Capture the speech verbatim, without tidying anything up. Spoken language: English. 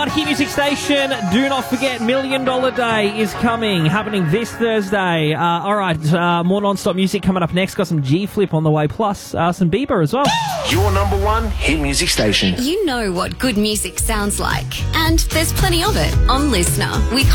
right, Hit Music Station, do not forget Million Dollar Day is coming, happening this Thursday. Uh, all right, uh, more non-stop music coming up next. Got some G-Flip on the way, plus uh, some Bieber as well. Your number one hit music station. You know what good music sounds like, and there's plenty of it on Listener with